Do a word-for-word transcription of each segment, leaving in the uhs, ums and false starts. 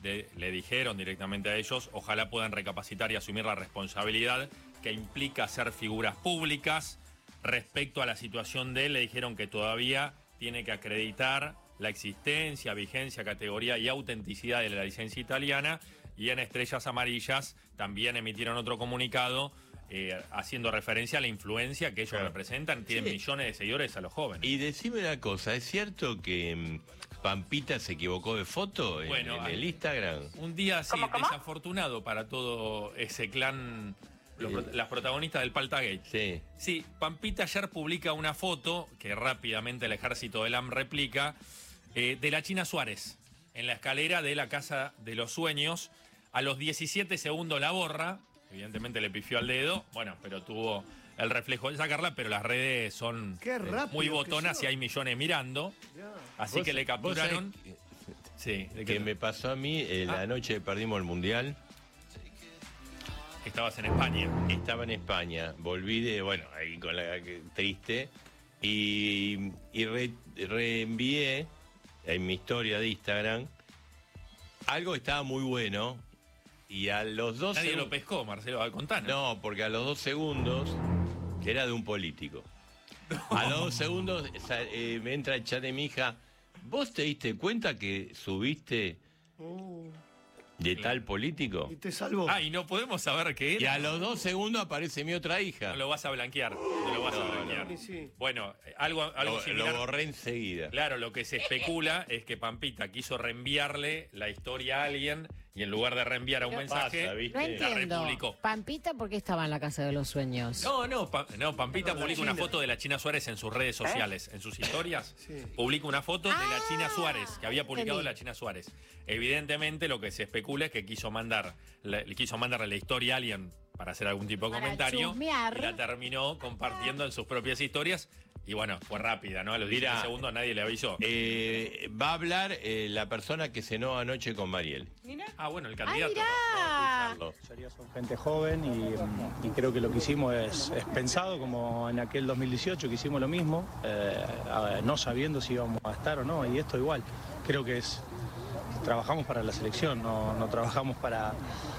de, le dijeron directamente a ellos, ojalá puedan recapacitar y asumir la responsabilidad que implica ser figuras públicas. Respecto a la situación de él, le dijeron que todavía tiene que acreditar la existencia, vigencia, categoría y autenticidad de la licencia italiana. Y en Estrellas Amarillas también emitieron otro comunicado eh, haciendo referencia a la influencia que ellos claro. representan. Tienen sí. millones de seguidores a los jóvenes. Y decime una cosa, ¿es cierto que mmm, Pampita se equivocó de foto en, bueno, en el Instagram? Un día sí, ¿Cómo, cómo? desafortunado para todo ese clan... Los, sí. Las protagonistas del Paltagate. Sí. Sí, Pampita ayer publica una foto que rápidamente el ejército del A M replica eh, de la China Suárez en la escalera de la Casa de los Sueños. A los diecisiete segundos la borra, evidentemente le pifió al dedo, bueno, pero tuvo el reflejo de sacarla, pero las redes son Qué rápido, muy botonas y hay millones mirando, yeah. así que le capturaron. Que, sí, de que, que me pasó a mí eh, ah. la noche que perdimos el Mundial. Estabas en España. Estaba en España, volví de, bueno, ahí con la triste, y, y re, reenvié en mi historia de Instagram algo que estaba muy bueno, y a los dos Nadie lo pescó, Marcelo Alcontana. No, porque a los dos segundos, que era de un político, no. a los dos segundos eh, me entra el chat de mi hija, ¿vos te diste cuenta que subiste... Uh. de sí. tal político? Y te salvó. Ah, y no podemos saber qué era. Y a los dos segundos aparece mi otra hija. No lo vas a blanquear. No lo vas no, a blanquear. No. Sí. Bueno, algo, algo lo, similar. Lo borré enseguida. Claro, lo que se especula es que Pampita quiso reenviarle la historia a alguien y en lugar de reenviar a un mensaje, pasa, ¿viste? No entiendo. La republicó. Pampita, ¿por qué estaba en la Casa de los Sueños? No, no, pa no Pampita no, publica una foto de la China Suárez en sus redes sociales, ¿Eh? en sus historias. Sí. Publica una foto ah, de la China Suárez, que había publicado la China Suárez. Evidentemente, lo que se especula es que quiso mandar, le, le quiso mandarle la historia a alguien para hacer algún tipo de para comentario. Chusmear. Y la terminó compartiendo en sus propias historias. Y bueno, fue rápida, ¿no? A los diez segundos nadie le avisó. Eh, va a hablar eh, la persona que cenó anoche con Mariel. ¿Mira? Ah, bueno, el candidato. Ah, La mayoría son gente joven y, y creo que lo que hicimos es, es pensado, como en aquel dos mil dieciocho que hicimos lo mismo, eh, no sabiendo si íbamos a estar o no. Y esto igual, creo que es... Trabajamos para la selección, no, no trabajamos para...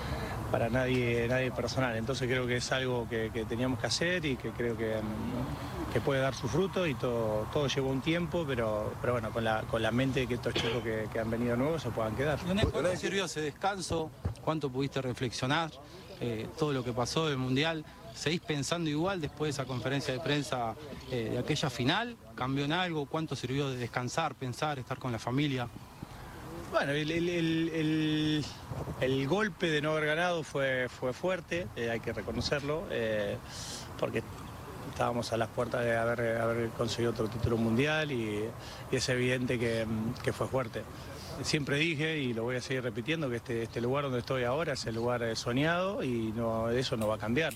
para nadie, nadie personal. Entonces creo que es algo que, que teníamos que hacer y que creo que, que puede dar su fruto y todo, todo llevó un tiempo, pero, pero bueno, con la, con la mente de que estos chicos que, que han venido nuevos se puedan quedar. ¿Cuánto sirvió ese descanso? ¿Cuánto pudiste reflexionar? Eh, todo lo que pasó del Mundial. ¿Seguís pensando igual después de esa conferencia de prensa eh, de aquella final? ¿Cambió en algo? ¿Cuánto sirvió de descansar, pensar, estar con la familia? Bueno, el, el, el, el, el golpe de no haber ganado fue, fue fuerte, eh, hay que reconocerlo, eh, porque estábamos a las puertas de haber, haber conseguido otro título mundial y, y es evidente que, que fue fuerte. Siempre dije, y lo voy a seguir repitiendo, que este, este lugar donde estoy ahora es el lugar soñado y no, eso no va a cambiar.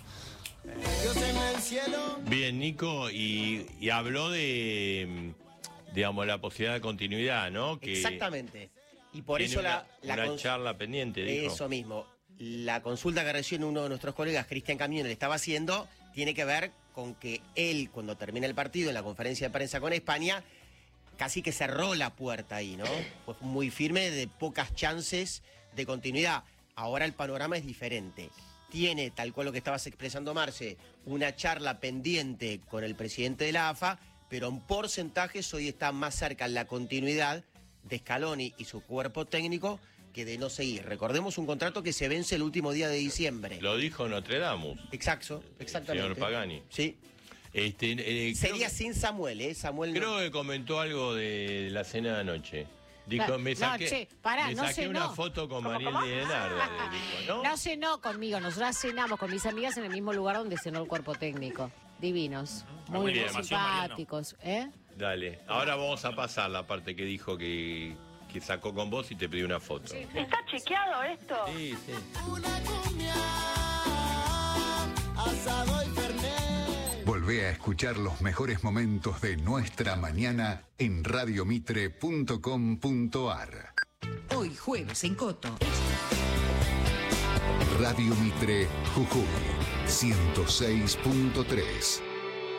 Bien, Nico, y, y habló de, digamos, la posibilidad de continuidad, ¿no? Que exactamente. Y por eso una, la, la una charla pendiente, dijo. Eso mismo. La consulta que recién uno de nuestros colegas, Cristian Camión, le estaba haciendo, tiene que ver con que él, cuando termina el partido en la conferencia de prensa con España, casi que cerró la puerta ahí, ¿no? Fue muy firme, de pocas chances de continuidad. Ahora el panorama es diferente. Tiene, tal cual lo que estabas expresando, Marce, una charla pendiente con el presidente de la A F A, pero en porcentajes hoy está más cerca en la continuidad de Scaloni y su cuerpo técnico que de no seguir. Recordemos un contrato que se vence el último día de diciembre. Lo dijo Notre Dame. Exacto, exactamente. Señor Pagani. Sí. Este, eh, Sería que, sin Samuel, ¿eh? Samuel creo no... que comentó algo de la cena de anoche. Dijo, no, me saqué, no, che, pará, me no saqué una cenó. foto con Mariel de Narda, dijo, ¿no? No cenó conmigo, nosotras cenamos con mis amigas en el mismo lugar donde cenó el cuerpo técnico. Divinos, muy, muy bien, simpáticos. ¿Eh? Dale, ahora vamos a pasar la parte que dijo que, que sacó con vos y te pidió una foto. Sí. ¿Está chequeado esto? Sí, sí. Una cumbia, asado y fernet. Volvé a escuchar los mejores momentos de nuestra mañana en radio mitre punto com punto ar. Hoy jueves en Coto. Radio Mitre, Jujuy, ciento seis punto tres.